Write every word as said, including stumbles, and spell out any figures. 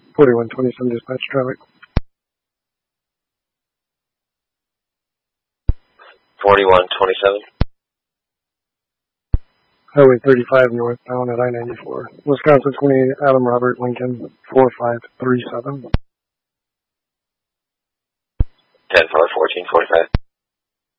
forty-one twenty-seven dispatch traffic. forty-one twenty-seven. Highway thirty-five northbound at I ninety-four. Wisconsin twenty-eight, Adam Robert Lincoln, four five three seven. ten four fourteen forty-five.